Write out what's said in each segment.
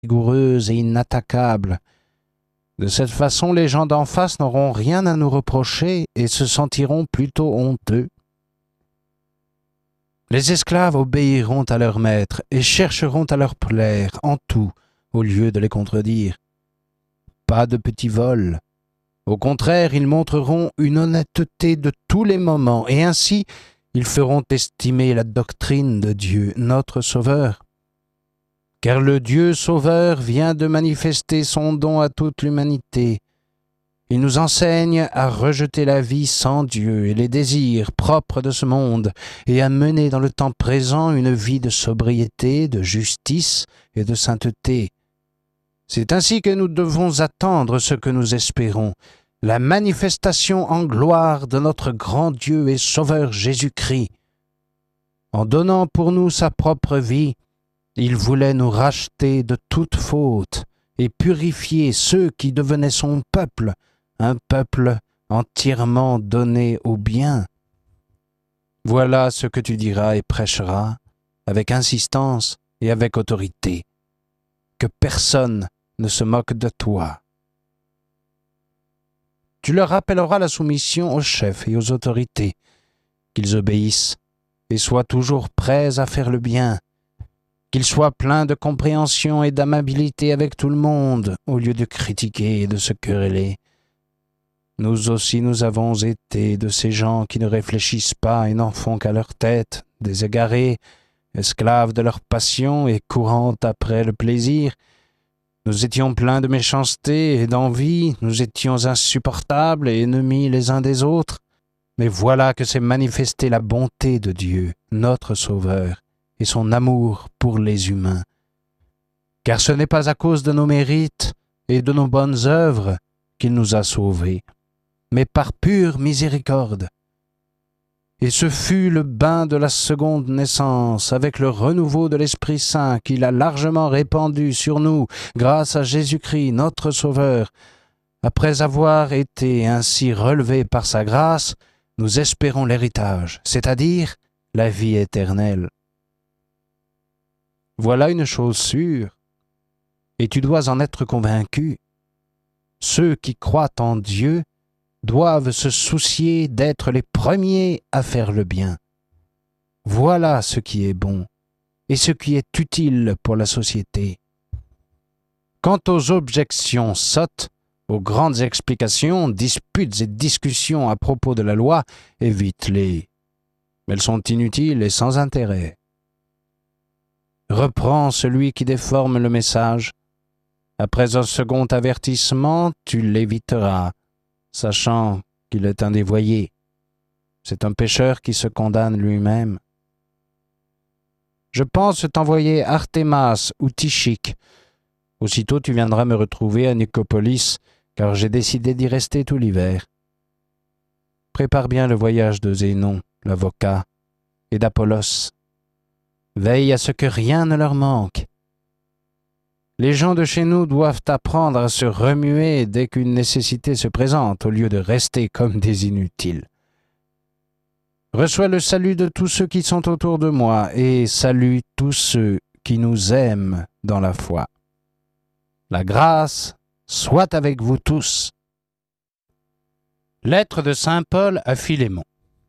rigoureuse et inattaquable. De cette façon, les gens d'en face n'auront rien à nous reprocher et se sentiront plutôt honteux. Les esclaves obéiront à leurs maîtres et chercheront à leur plaire en tout, au lieu de les contredire. Pas de petits vols. Au contraire, ils montreront une honnêteté de tous les moments, et ainsi ils feront estimer la doctrine de Dieu, notre Sauveur. Car le Dieu Sauveur vient de manifester son don à toute l'humanité. Il nous enseigne à rejeter la vie sans Dieu et les désirs propres de ce monde, et à mener dans le temps présent une vie de sobriété, de justice et de sainteté. C'est ainsi que nous devons attendre ce que nous espérons, la manifestation en gloire de notre grand Dieu et Sauveur Jésus-Christ. En donnant pour nous sa propre vie, il voulait nous racheter de toute faute et purifier ceux qui devenaient son peuple, un peuple entièrement donné au bien. Voilà ce que tu diras et prêcheras avec insistance et avec autorité. Que personne ne se moque de toi. Tu leur rappelleras la soumission aux chefs et aux autorités, qu'ils obéissent et soient toujours prêts à faire le bien, qu'ils soient pleins de compréhension et d'amabilité avec tout le monde, au lieu de critiquer et de se quereller. Nous aussi nous avons été de ces gens qui ne réfléchissent pas et n'en font qu'à leur tête, des égarés, esclaves de leur passion et courant après le plaisir. Nous étions pleins de méchanceté et d'envie, nous étions insupportables et ennemis les uns des autres. Mais voilà que s'est manifestée la bonté de Dieu, notre Sauveur, et son amour pour les humains. Car ce n'est pas à cause de nos mérites et de nos bonnes œuvres qu'il nous a sauvés, mais par pure miséricorde. Et ce fut le bain de la seconde naissance, avec le renouveau de l'Esprit Saint qu'il a largement répandu sur nous, grâce à Jésus-Christ, notre Sauveur. Après avoir été ainsi relevés par sa grâce, nous espérons l'héritage, c'est-à-dire la vie éternelle. Voilà une chose sûre, et tu dois en être convaincu. Ceux qui croient en Dieu doivent se soucier d'être les premiers à faire le bien. Voilà ce qui est bon et ce qui est utile pour la société. Quant aux objections sottes, aux grandes explications, disputes et discussions à propos de la loi, évite-les. Elles sont inutiles et sans intérêt. Reprends celui qui déforme le message. Après un second avertissement, tu l'éviteras, sachant qu'il est un dévoyé. C'est un pécheur qui se condamne lui-même. Je pense t'envoyer Artémas ou Tychique. Aussitôt tu viendras me retrouver à Nicopolis, car j'ai décidé d'y rester tout l'hiver. Prépare bien le voyage de Zénon, l'avocat, et d'Apollos. Veille à ce que rien ne leur manque. Les gens de chez nous doivent apprendre à se remuer dès qu'une nécessité se présente, au lieu de rester comme des inutiles. Reçois le salut de tous ceux qui sont autour de moi et salue tous ceux qui nous aiment dans la foi. La grâce soit avec vous tous. Lettre de saint Paul à Philémon.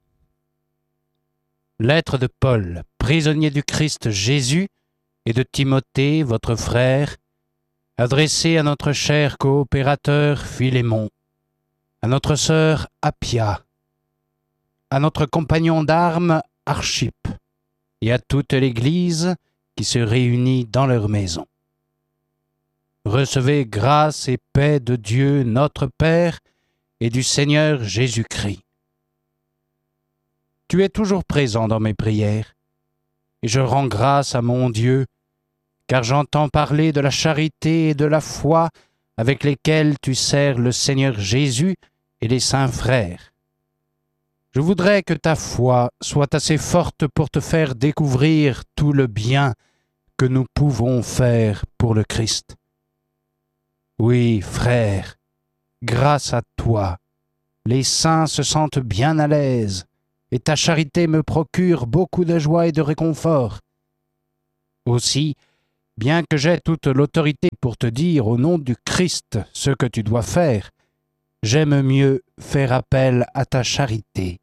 Lettre de Paul, prisonnier du Christ Jésus, et de Timothée, votre frère, adressée à notre cher coopérateur Philémon, à notre sœur Appia, à notre compagnon d'armes Archippe, et à toute l'Église qui se réunit dans leur maison. Recevez grâce et paix de Dieu notre Père et du Seigneur Jésus-Christ. Tu es toujours présent dans mes prières, et je rends grâce à mon Dieu, car j'entends parler de la charité et de la foi avec lesquelles tu sers le Seigneur Jésus et les saints frères. Je voudrais que ta foi soit assez forte pour te faire découvrir tout le bien que nous pouvons faire pour le Christ. Oui, frère, grâce à toi, les saints se sentent bien à l'aise, et ta charité me procure beaucoup de joie et de réconfort. Aussi, bien que j'aie toute l'autorité pour te dire au nom du Christ ce que tu dois faire, j'aime mieux faire appel à ta charité.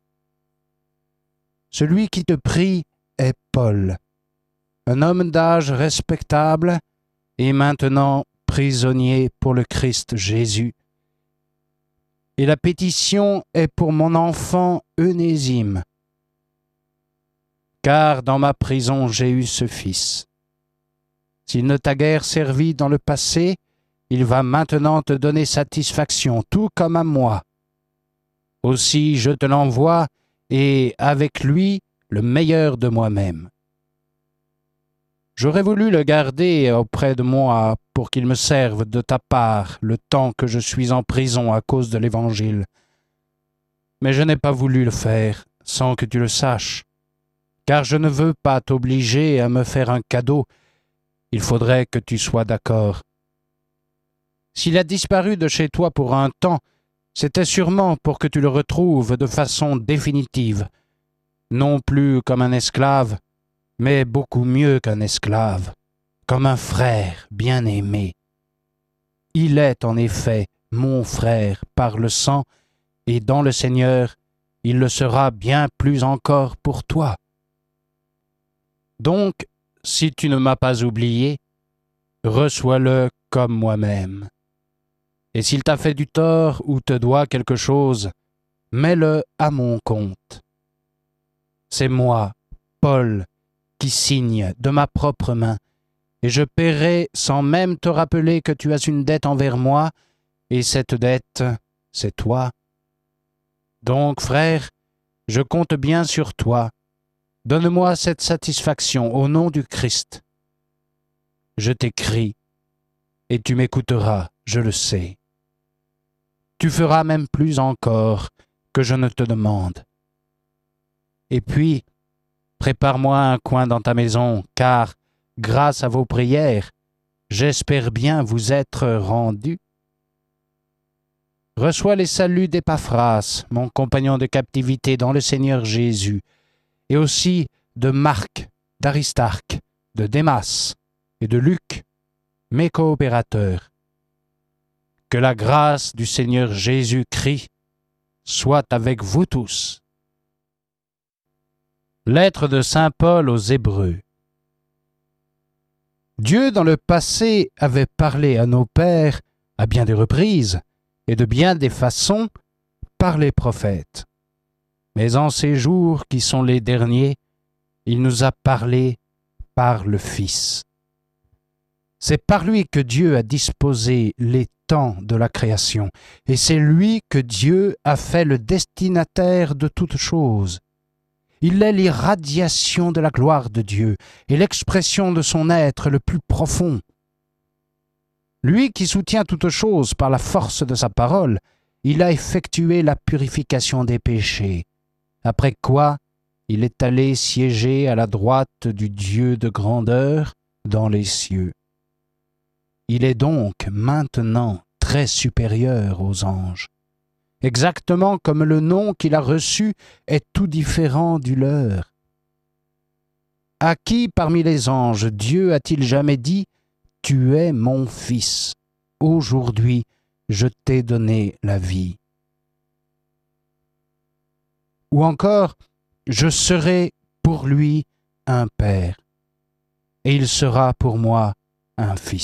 Celui qui te prie est Paul, un homme d'âge respectable et maintenant prisonnier pour le Christ Jésus. Et la pétition est pour mon enfant Onésime, car dans ma prison j'ai eu ce fils. S'il ne t'a guère servi dans le passé, il va maintenant te donner satisfaction, tout comme à moi. Aussi je te l'envoie, et avec lui le meilleur de moi-même. J'aurais voulu le garder auprès de moi pour qu'il me serve de ta part le temps que je suis en prison à cause de l'Évangile. Mais je n'ai pas voulu le faire sans que tu le saches, car je ne veux pas t'obliger à me faire un cadeau. Il faudrait que tu sois d'accord. S'il a disparu de chez toi pour un temps, c'était sûrement pour que tu le retrouves de façon définitive, non plus comme un esclave, mais beaucoup mieux qu'un esclave, comme un frère bien-aimé. Il est en effet mon frère par le sang, et dans le Seigneur, il le sera bien plus encore pour toi. Donc, si tu ne m'as pas oublié, reçois-le comme moi-même. Et s'il t'a fait du tort ou te doit quelque chose, mets-le à mon compte. C'est moi, Paul, qui signe de ma propre main, et je paierai sans même te rappeler que tu as une dette envers moi, et cette dette, c'est toi. Donc, frère, je compte bien sur toi. Donne-moi cette satisfaction au nom du Christ. Je t'écris, et tu m'écouteras, je le sais. Tu feras même plus encore que je ne te demande. Et puis, prépare-moi un coin dans ta maison, car, grâce à vos prières, j'espère bien vous être rendu. Reçois les saluts d'Épaphras, mon compagnon de captivité dans le Seigneur Jésus, et aussi de Marc, d'Aristarque, de Démas et de Luc, mes coopérateurs. Que la grâce du Seigneur Jésus-Christ soit avec vous tous. Lettre de saint Paul aux Hébreux. Dieu dans le passé avait parlé à nos pères à bien des reprises et de bien des façons par les prophètes. Mais en ces jours qui sont les derniers, il nous a parlé par le Fils. C'est par lui que Dieu a disposé les temps de la création, et c'est lui que Dieu a fait le destinataire de toutes choses. Il est l'irradiation de la gloire de Dieu et l'expression de son être le plus profond. Lui qui soutient toutes choses par la force de sa parole, il a effectué la purification des péchés, après quoi il est allé siéger à la droite du Dieu de grandeur dans les cieux. Il est donc maintenant très supérieur aux anges, exactement comme le nom qu'il a reçu est tout différent du leur. À qui parmi les anges Dieu a-t-il jamais dit « Tu es mon fils, aujourd'hui je t'ai donné la vie » ou encore « Je serai pour lui un père, et il sera pour moi un fils ».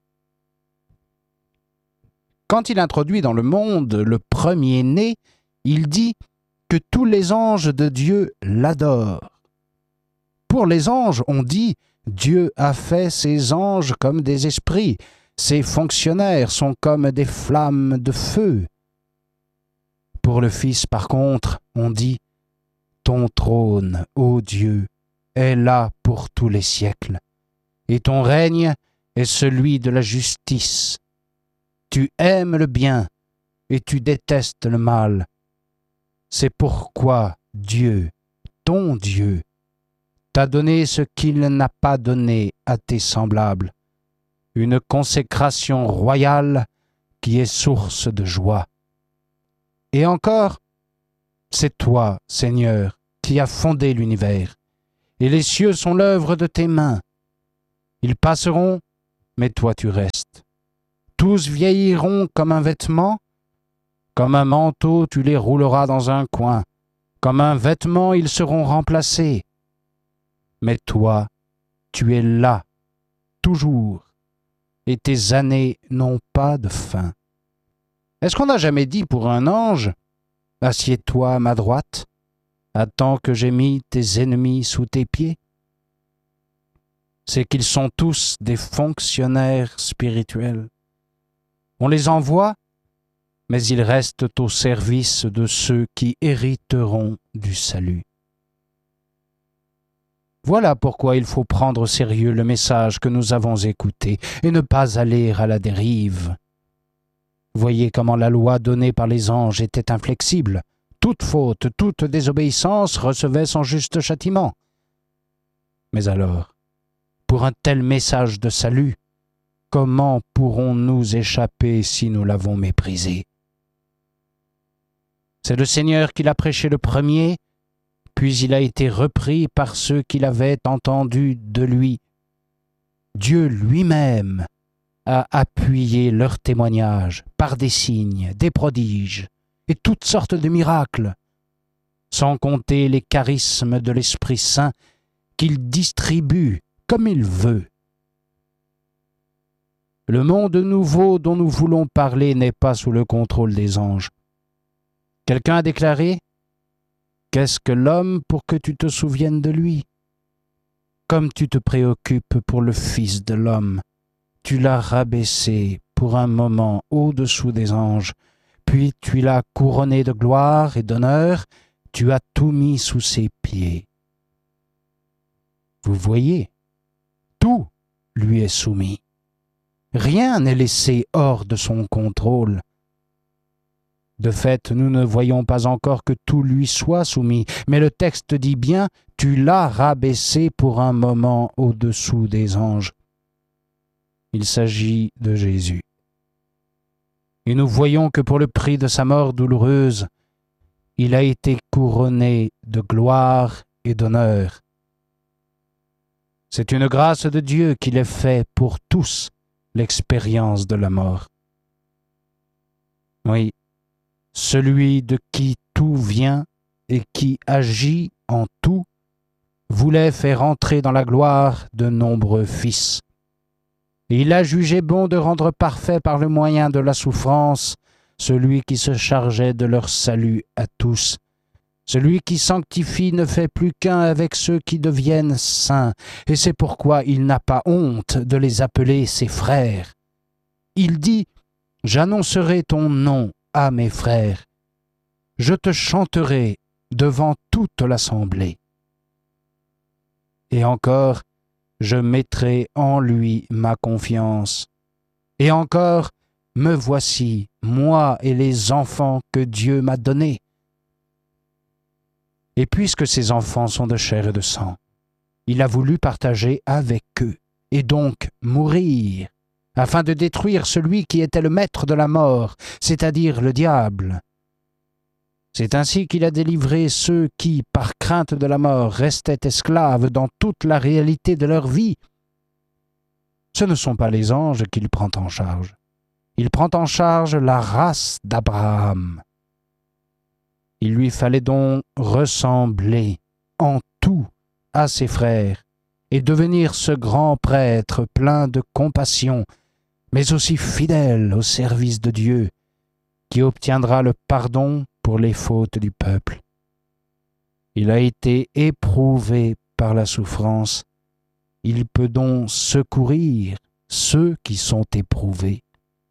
Quand il introduit dans le monde le premier-né, il dit que tous les anges de Dieu l'adorent. Pour les anges, on dit « Dieu a fait ses anges comme des esprits, ses fonctionnaires sont comme des flammes de feu ». Pour le Fils, par contre, on dit « Ton trône, ô Dieu, est là pour tous les siècles, et ton règne est celui de la justice. Tu aimes le bien et tu détestes le mal. C'est pourquoi Dieu, ton Dieu, t'a donné ce qu'il n'a pas donné à tes semblables, une consécration royale qui est source de joie. Et encore, c'est toi, Seigneur, qui as fondé l'univers, et les cieux sont l'œuvre de tes mains. Ils passeront, mais toi tu restes. Tous vieilliront comme un vêtement, comme un manteau tu les rouleras dans un coin, comme un vêtement ils seront remplacés. Mais toi, tu es là, toujours, et tes années n'ont pas de fin. Est-ce qu'on n'a jamais dit pour un ange, « Assieds-toi à ma droite, attends que j'ai mis tes ennemis sous tes pieds » C'est qu'ils sont tous des fonctionnaires spirituels. On les envoie, mais ils restent au service de ceux qui hériteront du salut. Voilà pourquoi il faut prendre au sérieux le message que nous avons écouté et ne pas aller à la dérive. Voyez comment la loi donnée par les anges était inflexible. Toute faute, toute désobéissance recevait son juste châtiment. Mais alors, pour un tel message de salut, comment pourrons-nous échapper si nous l'avons méprisé? C'est le Seigneur qui l'a prêché le premier, puis il a été repris par ceux qui l'avaient entendu de lui. Dieu lui-même a appuyé leur témoignage par des signes, des prodiges et toutes sortes de miracles, sans compter les charismes de l'Esprit Saint qu'il distribue comme il veut. Le monde nouveau dont nous voulons parler n'est pas sous le contrôle des anges. Quelqu'un a déclaré « Qu'est-ce que l'homme pour que tu te souviennes de lui? Comme tu te préoccupes pour le Fils de l'homme, tu l'as rabaissé pour un moment au-dessous des anges, puis tu l'as couronné de gloire et d'honneur, tu as tout mis sous ses pieds. » Vous voyez, tout lui est soumis. Rien n'est laissé hors de son contrôle. De fait, nous ne voyons pas encore que tout lui soit soumis, mais le texte dit bien « Tu l'as rabaissé pour un moment au-dessous des anges ». Il s'agit de Jésus. Et nous voyons que pour le prix de sa mort douloureuse, il a été couronné de gloire et d'honneur. C'est une grâce de Dieu qu'il ait fait pour tous l'expérience de la mort. Oui, celui de qui tout vient et qui agit en tout, voulait faire entrer dans la gloire de nombreux fils. Et il a jugé bon de rendre parfait par le moyen de la souffrance celui qui se chargeait de leur salut à tous. Celui qui sanctifie ne fait plus qu'un avec ceux qui deviennent saints, et c'est pourquoi il n'a pas honte de les appeler ses frères. Il dit « J'annoncerai ton nom à mes frères. Je te chanterai devant toute l'assemblée. » Et encore, je mettrai en lui ma confiance. Et encore, me voici, moi et les enfants que Dieu m'a donnés. Et puisque ces enfants sont de chair et de sang, il a voulu partager avec eux, et donc mourir, afin de détruire celui qui était le maître de la mort, c'est-à-dire le diable. C'est ainsi qu'il a délivré ceux qui, par crainte de la mort, restaient esclaves dans toute la réalité de leur vie. Ce ne sont pas les anges qu'il prend en charge. Il prend en charge la race d'Abraham. Il lui fallait donc ressembler en tout à ses frères et devenir ce grand prêtre plein de compassion, mais aussi fidèle au service de Dieu, qui obtiendra le pardon pour les fautes du peuple. Il a été éprouvé par la souffrance. Il peut donc secourir ceux qui sont éprouvés.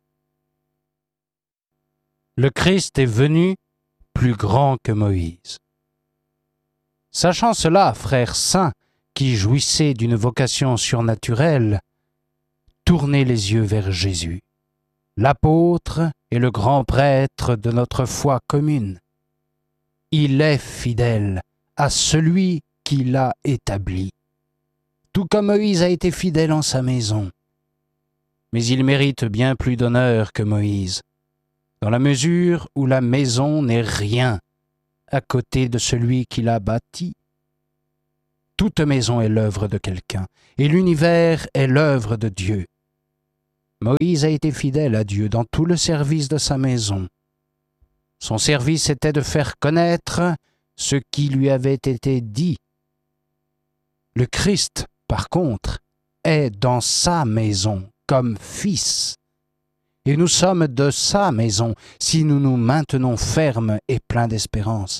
Le Christ est venu plus grand que Moïse. Sachant cela, frères saints, qui jouissaient d'une vocation surnaturelle, tournez les yeux vers Jésus, l'apôtre et le grand prêtre de notre foi commune. Il est fidèle à celui qui l'a établi, tout comme Moïse a été fidèle en sa maison. Mais il mérite bien plus d'honneur que Moïse, dans la mesure où la maison n'est rien à côté de celui qui l'a bâtie. Toute maison est l'œuvre de quelqu'un, et l'univers est l'œuvre de Dieu. Moïse a été fidèle à Dieu dans tout le service de sa maison. Son service était de faire connaître ce qui lui avait été dit. Le Christ, par contre, est dans sa maison comme fils. Et nous sommes de sa maison si nous nous maintenons fermes et pleins d'espérance.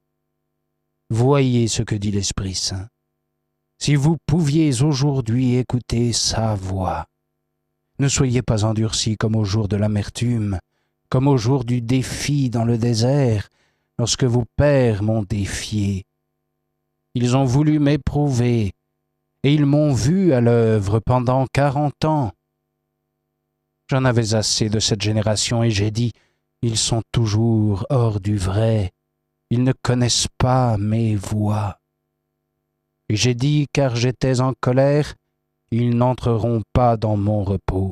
Voyez ce que dit l'Esprit Saint. Si vous pouviez aujourd'hui écouter sa voix, ne soyez pas endurcis comme au jour de l'amertume, comme au jour du défi dans le désert, lorsque vos pères m'ont défié. Ils ont voulu m'éprouver, et ils m'ont vu à l'œuvre pendant 40 ans. J'en avais assez de cette génération, et j'ai dit, ils sont toujours hors du vrai, ils ne connaissent pas mes voies. Et j'ai dit, car j'étais en colère, ils n'entreront pas dans mon repos.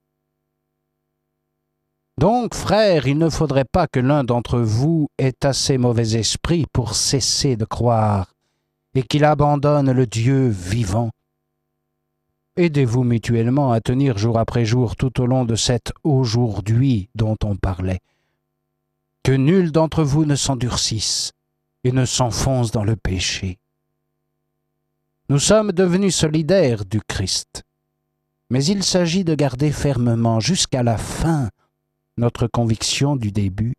Donc, frères, il ne faudrait pas que l'un d'entre vous ait assez mauvais esprit pour cesser de croire, et qu'il abandonne le Dieu vivant. Aidez-vous mutuellement à tenir jour après jour tout au long de cet aujourd'hui dont on parlait. Que nul d'entre vous ne s'endurcisse et ne s'enfonce dans le péché. Nous sommes devenus solidaires du Christ, mais il s'agit de garder fermement jusqu'à la fin notre conviction du début.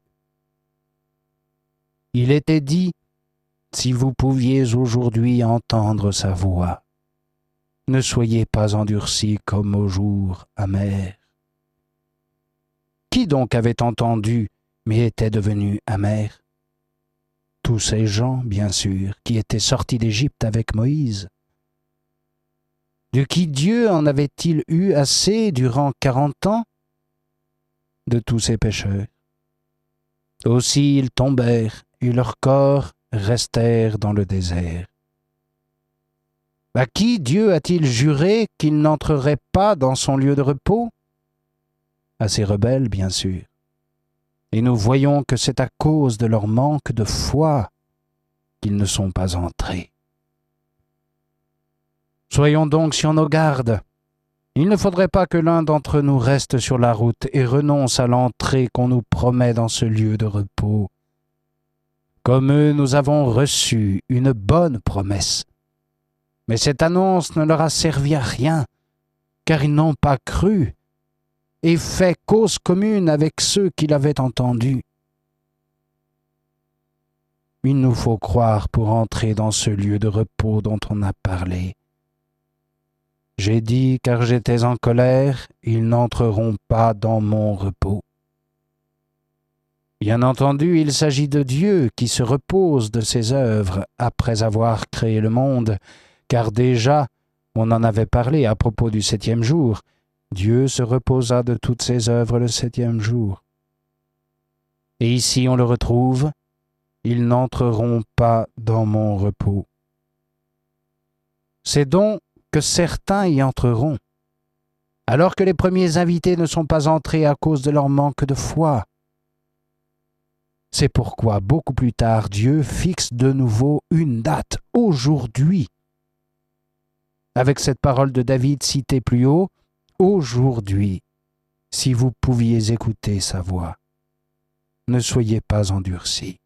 Il était dit, si vous pouviez aujourd'hui entendre sa voix, ne soyez pas endurcis comme au jour amer. Qui donc avait entendu, mais était devenu amer? Tous ces gens, bien sûr, qui étaient sortis d'Égypte avec Moïse. De qui Dieu en avait-il eu assez durant 40 ans? De tous ces pécheurs. Aussi ils tombèrent, et leurs corps restèrent dans le désert. À qui Dieu a-t-il juré qu'il n'entrerait pas dans son lieu de repos? À ces rebelles, bien sûr. Et nous voyons que c'est à cause de leur manque de foi qu'ils ne sont pas entrés. Soyons donc sur nos gardes. Il ne faudrait pas que l'un d'entre nous reste sur la route et renonce à l'entrée qu'on nous promet dans ce lieu de repos. Comme eux, nous avons reçu une bonne promesse. Mais cette annonce ne leur a servi à rien, car ils n'ont pas cru et fait cause commune avec ceux qui l'avaient entendu. Il nous faut croire pour entrer dans ce lieu de repos dont on a parlé. J'ai dit, car j'étais en colère, ils n'entreront pas dans mon repos. Bien entendu, il s'agit de Dieu qui se repose de ses œuvres après avoir créé le monde, car déjà, on en avait parlé à propos du 7e jour. Dieu se reposa de toutes ses œuvres le 7e jour. Et ici on le retrouve, ils n'entreront pas dans mon repos. C'est donc que certains y entreront, alors que les premiers invités ne sont pas entrés à cause de leur manque de foi. C'est pourquoi, beaucoup plus tard, Dieu fixe de nouveau une date, aujourd'hui. Avec cette parole de David citée plus haut, aujourd'hui, si vous pouviez écouter sa voix, ne soyez pas endurcis.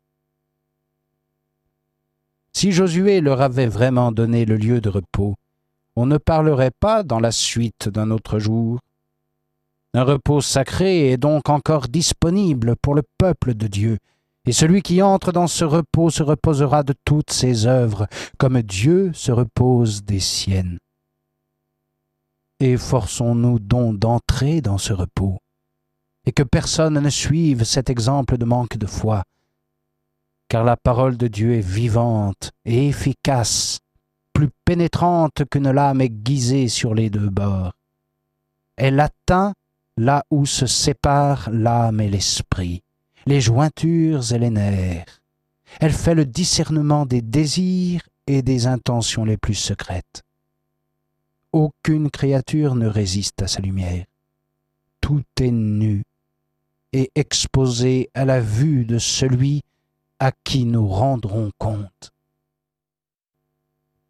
Si Josué leur avait vraiment donné le lieu de repos, on ne parlerait pas dans la suite d'un autre jour. Un repos sacré est donc encore disponible pour le peuple de Dieu, et celui qui entre dans ce repos se reposera de toutes ses œuvres, comme Dieu se repose des siennes. Efforçons-nous donc d'entrer dans ce repos, et que personne ne suive cet exemple de manque de foi, car la parole de Dieu est vivante et efficace, plus pénétrante qu'une lame aiguisée sur les deux bords. Elle atteint là où se séparent l'âme et l'esprit, les jointures et les nerfs. Elle fait le discernement des désirs et des intentions les plus secrètes. Aucune créature ne résiste à sa lumière. Tout est nu et exposé à la vue de celui à qui nous rendrons compte.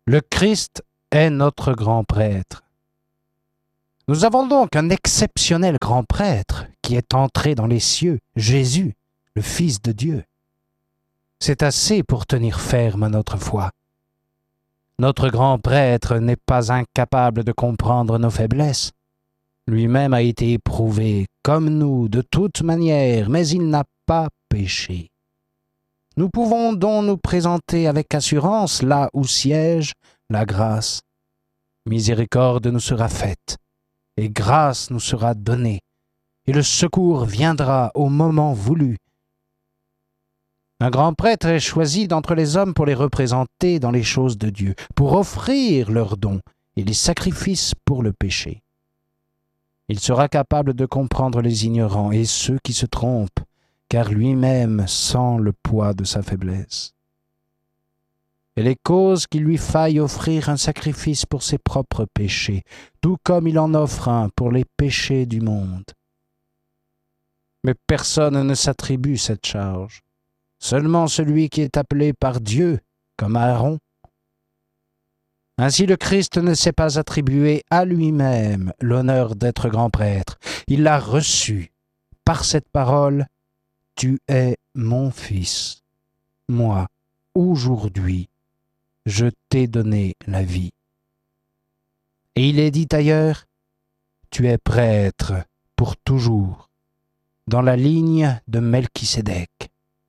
Le Christ est notre grand prêtre. Nous avons donc un exceptionnel grand prêtre qui est entré dans les cieux, Jésus, le Fils de Dieu. C'est assez pour tenir ferme à notre foi. Notre grand prêtre n'est pas incapable de comprendre nos faiblesses. Lui-même a été éprouvé, comme nous, de toute manière, mais il n'a pas péché. Nous pouvons donc nous présenter avec assurance là où siège la grâce. Miséricorde nous sera faite, et grâce nous sera donnée, et le secours viendra au moment voulu. Un grand prêtre est choisi d'entre les hommes pour les représenter dans les choses de Dieu, pour offrir leurs dons et les sacrifices pour le péché. Il sera capable de comprendre les ignorants et ceux qui se trompent, car lui-même sent le poids de sa faiblesse. Et les causes qu'il lui faille offrir un sacrifice pour ses propres péchés, tout comme il en offre un pour les péchés du monde. Mais personne ne s'attribue cette charge, seulement celui qui est appelé par Dieu, comme Aaron. Ainsi le Christ ne s'est pas attribué à lui-même l'honneur d'être grand prêtre. Il l'a reçu par cette parole « Tu es mon Fils. Moi, aujourd'hui, je t'ai donné la vie. » Et il est dit ailleurs « Tu es prêtre pour toujours, dans la ligne de Melchisédek. »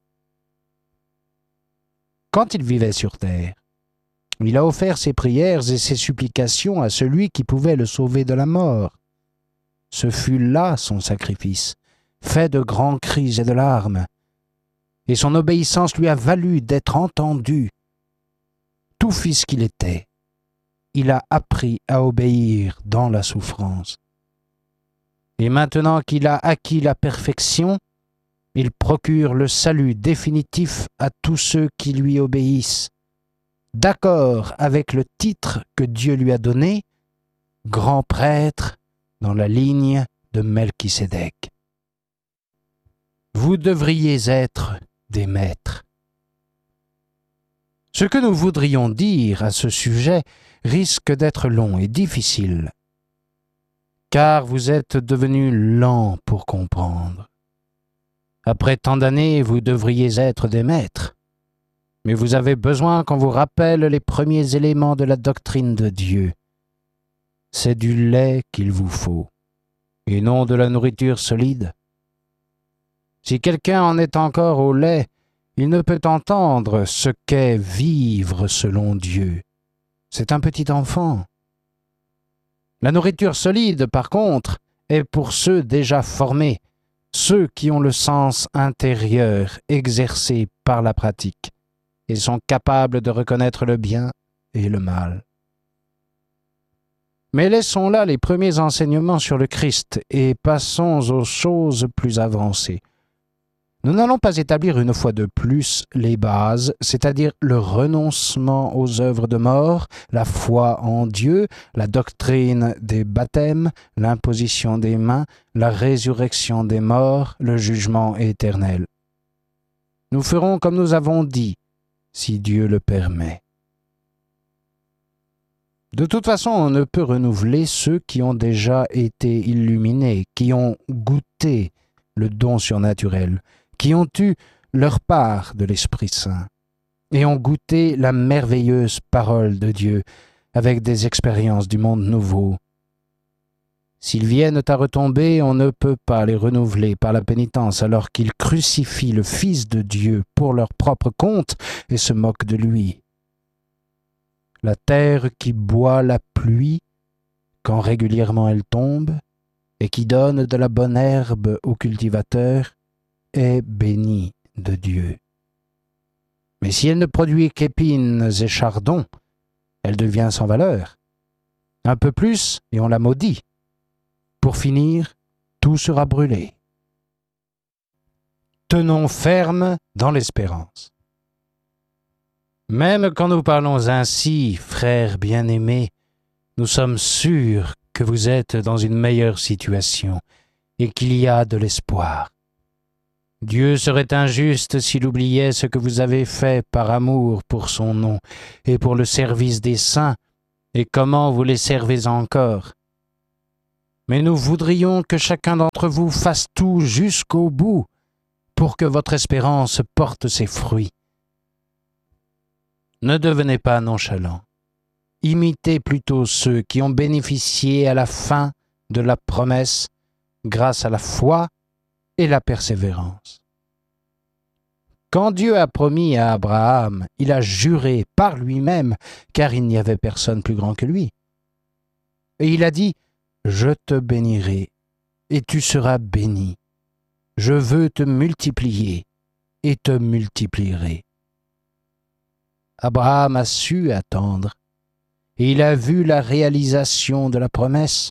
Quand il vivait sur terre, il a offert ses prières et ses supplications à celui qui pouvait le sauver de la mort. Ce fut là son sacrifice, fait de grands cris et de larmes, et son obéissance lui a valu d'être entendu. Tout fils qu'il était, il a appris à obéir dans la souffrance. Et maintenant qu'il a acquis la perfection, il procure le salut définitif à tous ceux qui lui obéissent, d'accord avec le titre que Dieu lui a donné, grand prêtre dans la ligne de Melchisédek. Vous devriez être des maîtres. Ce que nous voudrions dire à ce sujet risque d'être long et difficile, car vous êtes devenus lents pour comprendre. Après tant d'années, vous devriez être des maîtres, mais vous avez besoin qu'on vous rappelle les premiers éléments de la doctrine de Dieu. C'est du lait qu'il vous faut, et non de la nourriture solide. Si quelqu'un en est encore au lait, il ne peut entendre ce qu'est vivre selon Dieu. C'est un petit enfant. La nourriture solide, par contre, est pour ceux déjà formés, ceux qui ont le sens intérieur exercé par la pratique et sont capables de reconnaître le bien et le mal. Mais laissons là les premiers enseignements sur le Christ et passons aux choses plus avancées. Nous n'allons pas établir une fois de plus les bases, c'est-à-dire le renoncement aux œuvres de mort, la foi en Dieu, la doctrine des baptêmes, l'imposition des mains, la résurrection des morts, le jugement éternel. Nous ferons comme nous avons dit, si Dieu le permet. De toute façon, on ne peut renouveler ceux qui ont déjà été illuminés, qui ont goûté le don surnaturel, qui ont eu leur part de l'Esprit Saint et ont goûté la merveilleuse parole de Dieu avec des expériences du monde nouveau. S'ils viennent à retomber, on ne peut pas les renouveler par la pénitence alors qu'ils crucifient le Fils de Dieu pour leur propre compte et se moquent de lui. La terre qui boit la pluie quand régulièrement elle tombe et qui donne de la bonne herbe aux cultivateurs est bénie de Dieu. Mais si elle ne produit qu'épines et chardons, elle devient sans valeur. Un peu plus et on la maudit. Pour finir, tout sera brûlé. Tenons ferme dans l'espérance. Même quand nous parlons ainsi, frères bien-aimés, nous sommes sûrs que vous êtes dans une meilleure situation et qu'il y a de l'espoir. Dieu serait injuste s'il oubliait ce que vous avez fait par amour pour son nom et pour le service des saints, et comment vous les servez encore. Mais nous voudrions que chacun d'entre vous fasse tout jusqu'au bout pour que votre espérance porte ses fruits. Ne devenez pas nonchalants. Imitez plutôt ceux qui ont bénéficié à la fin de la promesse grâce à la foi et la persévérance. Quand Dieu a promis à Abraham, il a juré par lui-même, car il n'y avait personne plus grand que lui. Et il a dit, « Je te bénirai, et tu seras béni. Je veux te multiplier, et te multiplierai. » Abraham a su attendre, et il a vu la réalisation de la promesse.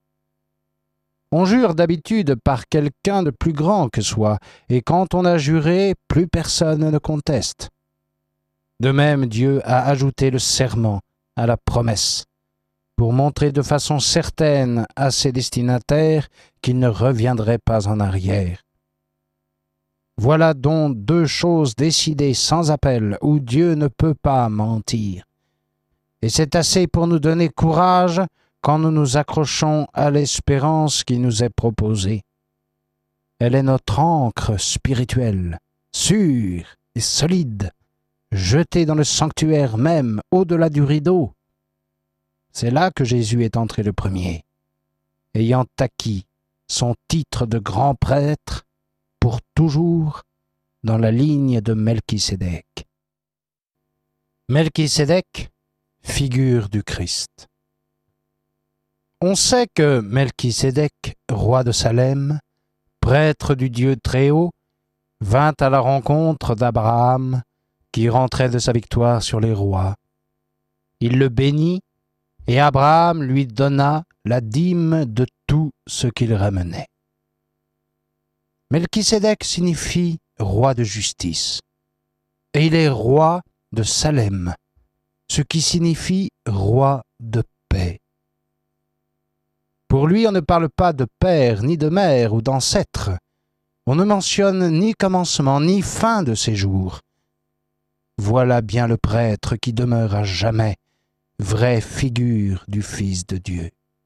On jure d'habitude par quelqu'un de plus grand que soi, et quand on a juré, plus personne ne conteste. De même, Dieu a ajouté le serment à la promesse, pour montrer de façon certaine à ses destinataires qu'il ne reviendrait pas en arrière. Voilà donc deux choses décidées sans appel, où Dieu ne peut pas mentir. Et c'est assez pour nous donner courage quand nous nous accrochons à l'espérance qui nous est proposée. Elle est notre ancre spirituelle, sûre et solide, jetée dans le sanctuaire même, au-delà du rideau. C'est là que Jésus est entré le premier, ayant acquis son titre de grand prêtre pour toujours dans la ligne de Melchisédek. Melchisédek, figure du Christ. On sait que Melchisédek, roi de Salem, prêtre du Dieu Très-Haut, vint à la rencontre d'Abraham, qui rentrait de sa victoire sur les rois. Il le bénit, et Abraham lui donna la dîme de tout ce qu'il ramenait. Melchisédek signifie roi de justice, et il est roi de Salem, ce qui signifie roi de paix. Pour lui, on ne parle pas de père, ni de mère ou d'ancêtre. On ne mentionne ni commencement, ni fin de ses jours. Voilà bien le prêtre qui demeure à jamais, vraie figure du Fils de Dieu.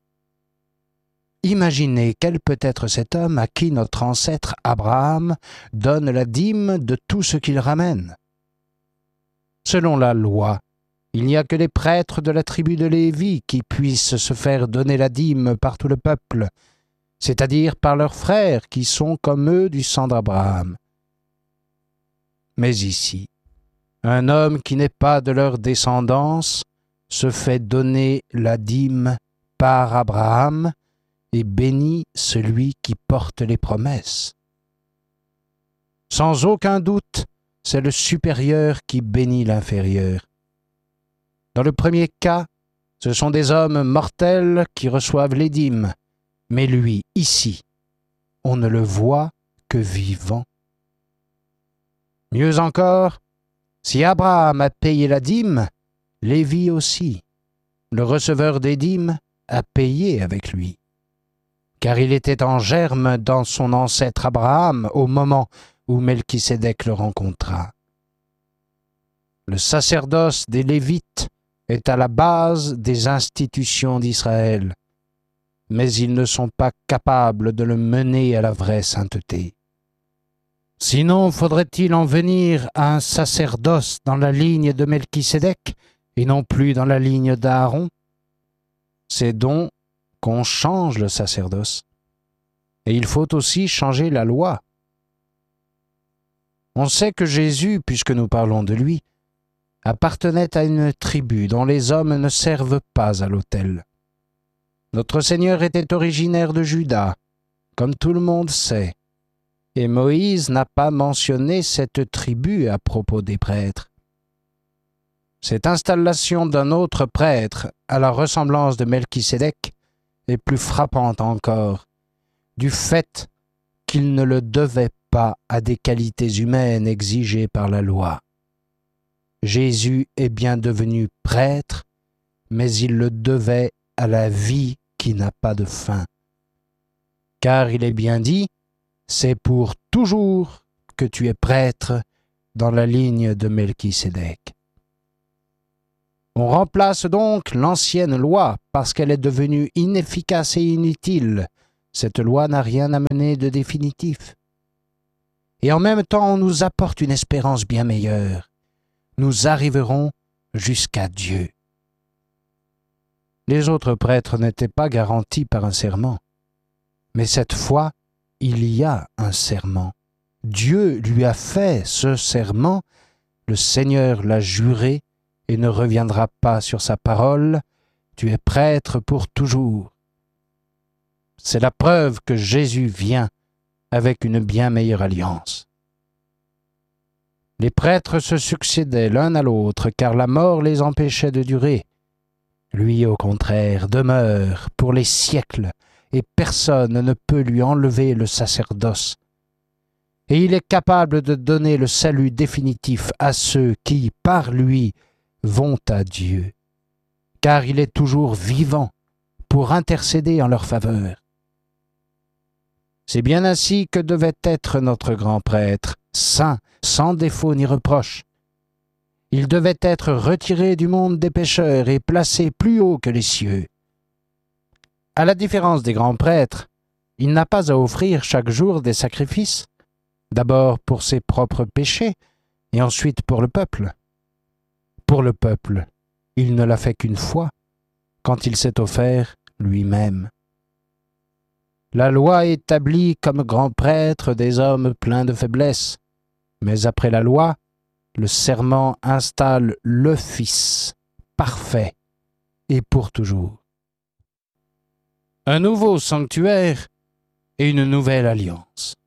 Imaginez quel peut être cet homme à qui notre ancêtre Abraham donne la dîme de tout ce qu'il ramène. Selon la loi, il n'y a que les prêtres de la tribu de Lévi qui puissent se faire donner la dîme par tout le peuple, c'est-à-dire par leurs frères qui sont comme eux du sang d'Abraham. Mais ici, un homme qui n'est pas de leur descendance se fait donner la dîme par Abraham et bénit celui qui porte les promesses. Sans aucun doute, c'est le supérieur qui bénit l'inférieur. Dans le premier cas, ce sont des hommes mortels qui reçoivent les dîmes, mais lui, ici, on ne le voit que vivant. Mieux encore, si Abraham a payé la dîme, Lévi aussi, le receveur des dîmes, a payé avec lui, car il était en germe dans son ancêtre Abraham au moment où Melchisédek le rencontra. Le sacerdoce des Lévites est à la base des institutions d'Israël, mais ils ne sont pas capables de le mener à la vraie sainteté. Sinon, faudrait-il en venir à un sacerdoce dans la ligne de Melchisédek et non plus dans la ligne d'Aaron? C'est donc qu'on change le sacerdoce. Et il faut aussi changer la loi. On sait que Jésus, puisque nous parlons de lui, appartenait à une tribu dont les hommes ne servent pas à l'autel. Notre Seigneur était originaire de Juda, comme tout le monde sait, et Moïse n'a pas mentionné cette tribu à propos des prêtres. Cette installation d'un autre prêtre à la ressemblance de Melchisédek est plus frappante encore, du fait qu'il ne le devait pas à des qualités humaines exigées par la loi. Jésus est bien devenu prêtre, mais il le devait à la vie qui n'a pas de fin. Car il est bien dit, c'est pour toujours que tu es prêtre dans la ligne de Melchisédek. On remplace donc l'ancienne loi parce qu'elle est devenue inefficace et inutile. Cette loi n'a rien amené de définitif. Et en même temps, on nous apporte une espérance bien meilleure. Nous arriverons jusqu'à Dieu. Les autres prêtres n'étaient pas garantis par un serment. Mais cette fois, il y a un serment. Dieu lui a fait ce serment, le Seigneur l'a juré et ne reviendra pas sur sa parole. Tu es prêtre pour toujours. C'est la preuve que Jésus vient avec une bien meilleure alliance. Les prêtres se succédaient l'un à l'autre, car la mort les empêchait de durer. Lui, au contraire, demeure pour les siècles, et personne ne peut lui enlever le sacerdoce. Et il est capable de donner le salut définitif à ceux qui, par lui, vont à Dieu, car il est toujours vivant pour intercéder en leur faveur. C'est bien ainsi que devait être notre grand prêtre, saint, sans défaut ni reproche. Il devait être retiré du monde des pécheurs et placé plus haut que les cieux. À la différence des grands prêtres, il n'a pas à offrir chaque jour des sacrifices, d'abord pour ses propres péchés et ensuite pour le peuple. Pour le peuple, il ne l'a fait qu'une fois, quand il s'est offert lui-même. La loi établit comme grands prêtres des hommes pleins de faiblesse, mais après la loi, le serment installe le Fils, parfait et pour toujours. Un nouveau sanctuaire et une nouvelle alliance.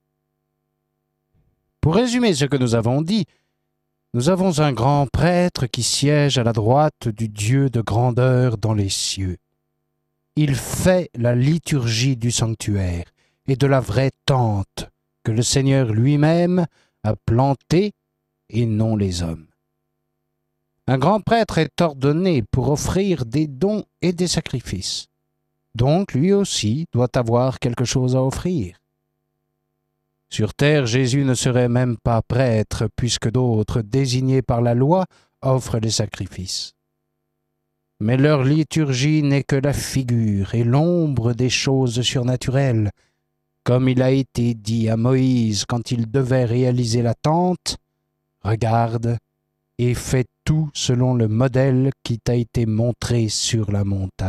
Pour résumer ce que nous avons dit, nous avons un grand prêtre qui siège à la droite du Dieu de grandeur dans les cieux. Il fait la liturgie du sanctuaire et de la vraie tente que le Seigneur lui-même a plantée et non les hommes. Un grand prêtre est ordonné pour offrir des dons et des sacrifices. Donc lui aussi doit avoir quelque chose à offrir. Sur terre, Jésus ne serait même pas prêtre, puisque d'autres, désignés par la loi, offrent les sacrifices. Mais leur liturgie n'est que la figure et l'ombre des choses surnaturelles, comme il a été dit à Moïse quand il devait réaliser la tente, « Regarde et fais tout selon le modèle qui t'a été montré sur la montagne. »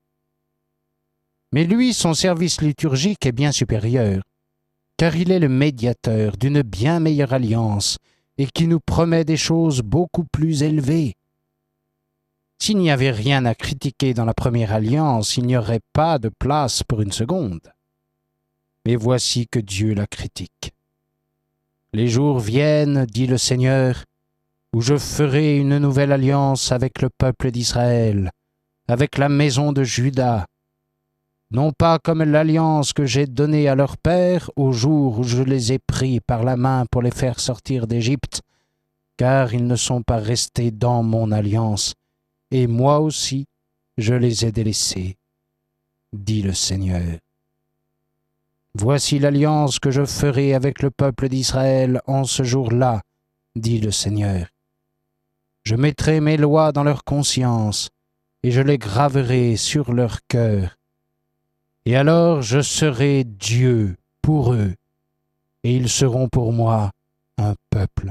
Mais lui, son service liturgique est bien supérieur, car il est le médiateur d'une bien meilleure alliance et qui nous promet des choses beaucoup plus élevées. S'il n'y avait rien à critiquer dans la première alliance, il n'y aurait pas de place pour une seconde. Mais voici que Dieu la critique. « Les jours viennent, dit le Seigneur, où je ferai une nouvelle alliance avec le peuple d'Israël, avec la maison de Juda, non pas comme l'alliance que j'ai donnée à leurs pères au jour où je les ai pris par la main pour les faire sortir d'Égypte, car ils ne sont pas restés dans mon alliance, et moi aussi je les ai délaissés, dit le Seigneur. Voici l'alliance que je ferai avec le peuple d'Israël en ce jour-là, dit le Seigneur. Je mettrai mes lois dans leur conscience, et je les graverai sur leur cœur. Et alors je serai Dieu pour eux, et ils seront pour moi un peuple.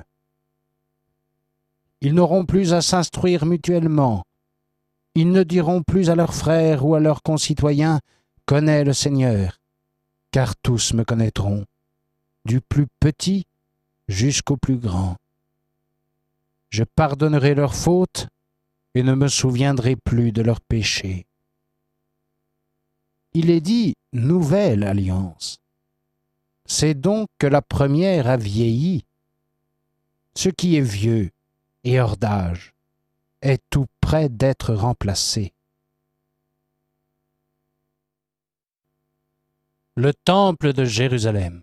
Ils n'auront plus à s'instruire mutuellement. Ils ne diront plus à leurs frères ou à leurs concitoyens « Connais le Seigneur », car tous me connaîtront, du plus petit jusqu'au plus grand. Je pardonnerai leurs fautes et ne me souviendrai plus de leurs péchés. Il est dit « nouvelle alliance ». C'est donc que la première a vieilli. Ce qui est vieux et hors d'âge est tout près d'être remplacé. Le temple de Jérusalem.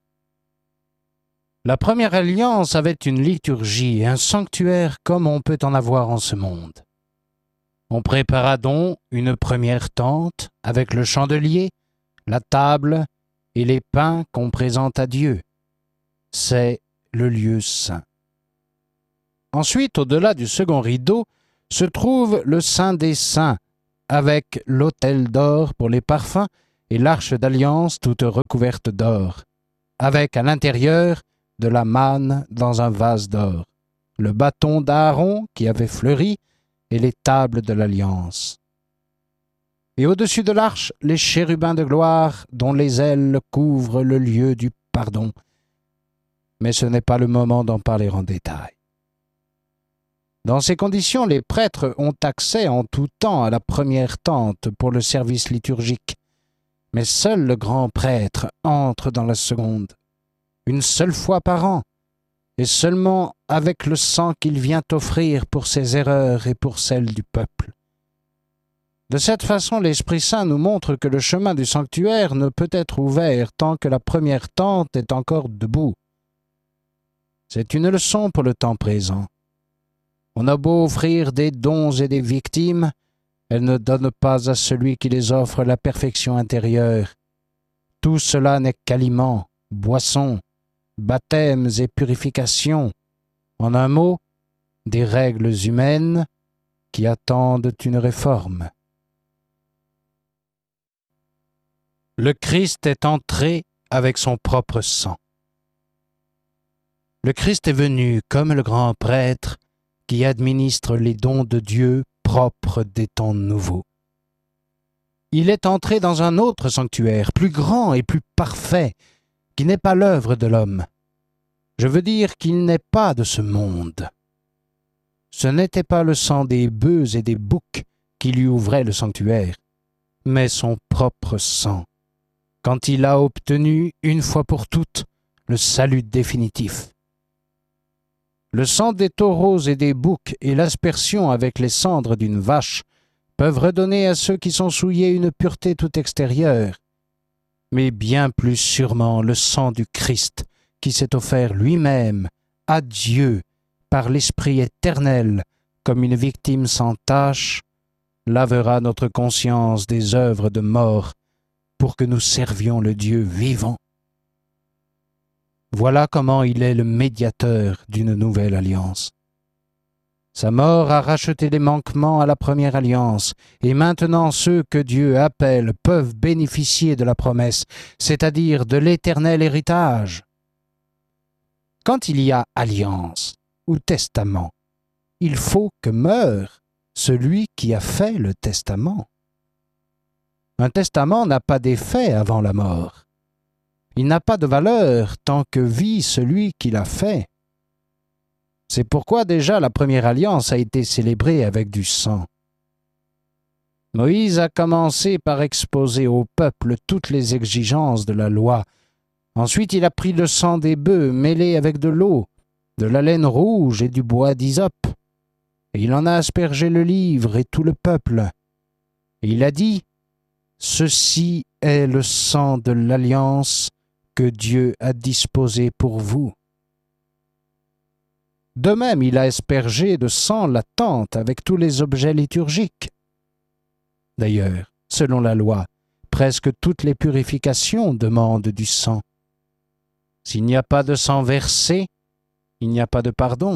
La première alliance avait une liturgie et un sanctuaire comme on peut en avoir en ce monde. On prépara donc une première tente avec le chandelier, la table et les pains qu'on présente à Dieu. c'est le lieu saint. Ensuite, au-delà du second rideau, se trouve le Saint des Saints, avec l'autel d'or pour les parfums et l'arche d'alliance toute recouverte d'or, avec à l'intérieur de la manne dans un vase d'or, le bâton d'Aaron qui avait fleuri et les tables de l'alliance. Et au-dessus de l'arche, les chérubins de gloire dont les ailes couvrent le lieu du pardon. Mais ce n'est pas le moment d'en parler en détail. Dans ces conditions, les prêtres ont accès en tout temps à la première tente pour le service liturgique, mais seul le grand prêtre entre dans la seconde, une seule fois par an, et seulement avec le sang qu'il vient offrir pour ses erreurs et pour celles du peuple. De cette façon, l'Esprit Saint nous montre que le chemin du sanctuaire ne peut être ouvert tant que la première tente est encore debout. C'est une leçon pour le temps présent. On a beau offrir des dons et des victimes, elles ne donnent pas à celui qui les offre la perfection intérieure. Tout cela n'est qu'aliments, boissons, baptêmes et purifications. En un mot, des règles humaines qui attendent une réforme. Le Christ est entré avec son propre sang. Le Christ est venu comme le grand prêtre qui administre les dons de Dieu propres des temps nouveaux. Il est entré dans un autre sanctuaire, plus grand et plus parfait, qui n'est pas l'œuvre de l'homme. Je veux dire qu'il n'est pas de ce monde. Ce n'était pas le sang des bœufs et des boucs qui lui ouvrait le sanctuaire, mais son propre sang, quand il a obtenu, une fois pour toutes, le salut définitif. Le sang des taureaux et des boucs et l'aspersion avec les cendres d'une vache peuvent redonner à ceux qui sont souillés une pureté toute extérieure, mais bien plus sûrement le sang du Christ qui s'est offert lui-même à Dieu par l'Esprit éternel comme une victime sans tache, lavera notre conscience des œuvres de mort pour que nous servions le Dieu vivant. Voilà comment il est le médiateur d'une nouvelle alliance. Sa mort a racheté les manquements à la première alliance, et maintenant ceux que Dieu appelle peuvent bénéficier de la promesse, c'est-à-dire de l'éternel héritage. Quand il y a alliance ou testament, il faut que meure celui qui a fait le testament. Un testament n'a pas d'effet avant la mort. Il n'a pas de valeur tant que vit celui qui l'a fait. C'est pourquoi déjà la première alliance a été célébrée avec du sang. Moïse a commencé par exposer au peuple toutes les exigences de la loi. Ensuite, il a pris le sang des bœufs mêlé avec de l'eau, de la laine rouge et du bois d'hysope, et il en a aspergé le livre et tout le peuple. Et il a dit, « Ceci est le sang de l'alliance que Dieu a disposé pour vous. » De même, il a aspergé de sang la tente avec tous les objets liturgiques. D'ailleurs, selon la loi, presque toutes les purifications demandent du sang. S'il n'y a pas de sang versé, il n'y a pas de pardon.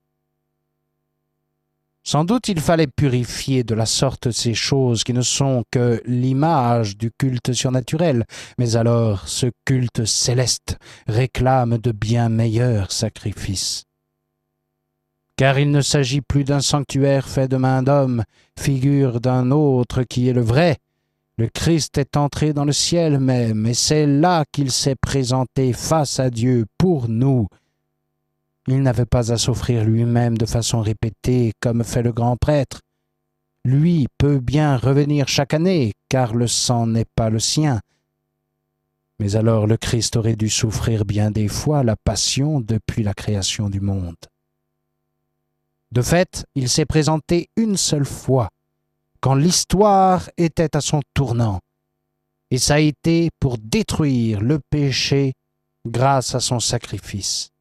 Sans doute il fallait purifier de la sorte ces choses qui ne sont que l'image du culte surnaturel, mais alors ce culte céleste réclame de bien meilleurs sacrifices. Car il ne s'agit plus d'un sanctuaire fait de main d'homme, figure d'un autre qui est le vrai. Le Christ est entré dans le ciel même, et c'est là qu'il s'est présenté face à Dieu pour nous. Il n'avait pas à s'offrir lui-même de façon répétée, comme fait le grand prêtre. Lui peut bien revenir chaque année, car le sang n'est pas le sien. Mais alors le Christ aurait dû souffrir bien des fois la passion depuis la création du monde. De fait, il s'est présenté une seule fois, quand l'histoire était à son tournant, et ça a été pour détruire le péché grâce à son sacrifice.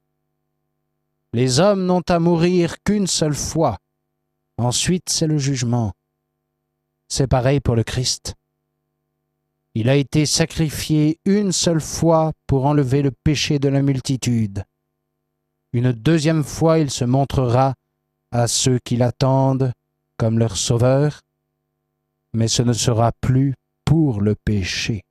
Les hommes n'ont à mourir qu'une seule fois, ensuite c'est le jugement. C'est pareil pour le Christ. Il a été sacrifié une seule fois pour enlever le péché de la multitude. Une deuxième fois, il se montrera à ceux qui l'attendent comme leur sauveur, mais ce ne sera plus pour le péché.